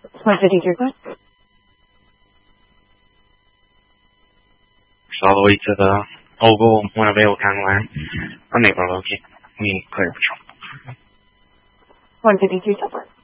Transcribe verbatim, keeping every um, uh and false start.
What did he do that? All the way to the Oval Winnebago County line. Unable to locate. Me clear patrol. What did he do that?